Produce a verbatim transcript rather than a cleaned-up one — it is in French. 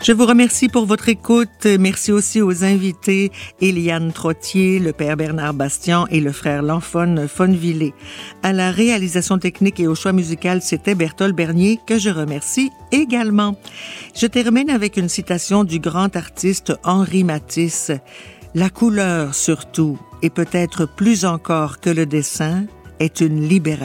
Je vous remercie pour votre écoute. Merci aussi aux invités Éliane Trottier, le père Bernard Bastian et le frère Lanfone Fonvillé. À la réalisation technique et au choix musical, c'était Berthold Bernier, que je remercie également. Je termine avec une citation du grand artiste Henri Matisse. « La couleur surtout, et peut-être plus encore que le dessin, est une libération. »